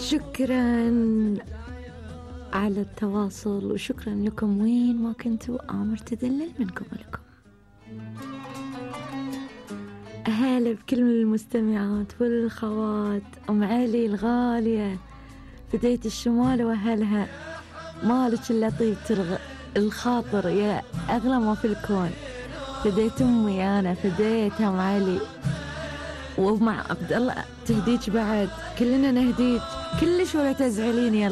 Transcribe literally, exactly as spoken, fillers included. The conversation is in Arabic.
شكرا على التواصل وشكرا لكم وين ما كنتوا. آمر تدلل من قبلكم. أهلا بكل المستمعات والخوات. أم علي الغالية فدية الشمال وأهلها، مالك اللطيف ترغ... الخاطر يا أغلى ما في الكون. فديت أمي أنا، فديتها أم علي، ومع عبد الله تهديك بعد، كلنا نهديك كلش ولا تزعلين يا